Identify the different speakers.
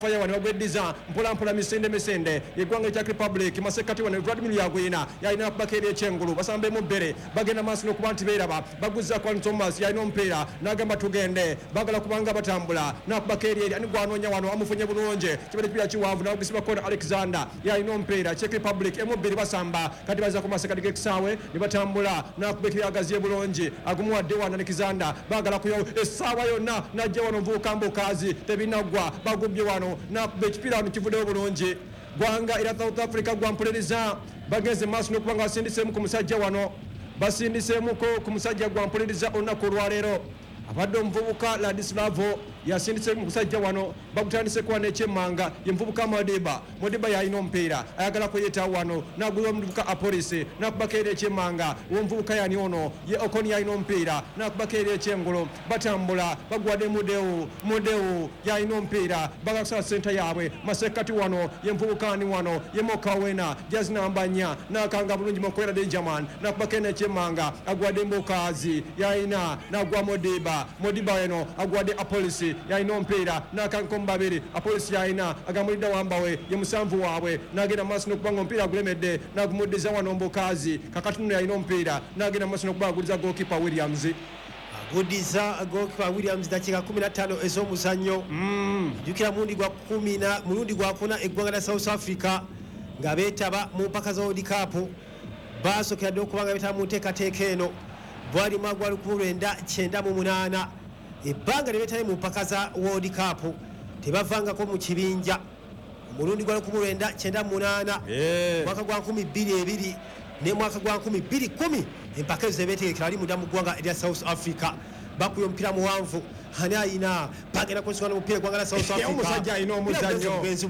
Speaker 1: faya wano bagweddiza mpolampola misende yeggwanga ekya Republic masekati wano Vladimir Yagwina yalina bakeri ekyengulu basambe mu bbere bagenda maaso n'okuba nti beeraba baguzza Kwan Thomas yalina omupiira n'agamba tugende bagala kubanga batambula n'akubakeri eri ani gwanoonya wano amufunye bulungi kibere kipiira kiwanvu n'agisibwa Kona Alexander yalina omupiira Czech Republic emu bbiri basamba kati baza ku masekati g'ekisaawe ne batambula n'akubekiri agaziye bulungi agumuwadde wano Alexander bagala kuyo essaawa yonna n'ajja wano Nvubuka Mbukazi tebinaggwa bagubye wano nakuba ekipira wano kivuddeyo bulungi gwanga era South Africa gwampuliriza bagenze maaso n'okubanga basindiseemu ku musajja wano basindiseemuko ku musajja gwampuliriza olunaku olwaleero abadde omuvubuka Ladislavo yasindise musajja wano bagutandise kwa n'ekyemmanga ye Nvubuka Modiba yalina omupiira ayagala kuyita wano n'agulwa omuvubuka Apolisi n'akubako ekyemmanga omuvubuka yani ono ye Okoni yalina omupiira n'akubako ekyengulu batambula bagwadde Mudeu yalina omupiira bagakusala senta yaabwe masekati wano ye Nvubukani wano ye Mokawena jazi namba 4 n'akanga bulungi Mokwera Benjamin n'akubako ekyemmanga agwadde Mbukazi yalina n'agwa Modiba eno agwadde Apolisi yalina omupiira n'akankomu babiri Apolisi yalina agamulidde wambawe ye musanvu waabwe n'agenda maaso n'okubanga omupiira agulemedde n'agumuddiza wano Mbukazi kakati nno yalina omupiira n'agenda maaso n'okuba aguliza goalkeeper Williams
Speaker 2: agudiza goalkeeper Williams dakiika 15 ez'omuzannyo jjukira mulundi gwa kuna eggwanga lya South Africa nga beetaba mu mpaka za World Cup baasokera ddala okubanga beetaba mu nteekateeka eno bwali mwaka gwa 1998 ebbanga lyebetaye mu mpaka za World Cup tebavangako mu kibinja omulundi gwa 1998 mwaka gwa 2002 ne mwaka gwa 2010 empaka ezo zebetegekera ali munda mu ggwanga erya South Africa bakuya omupiira muwanvu hani ayina bagenda kwesukana mupiira eggwanga lya South Africa
Speaker 1: omusajja ayina omuzannyo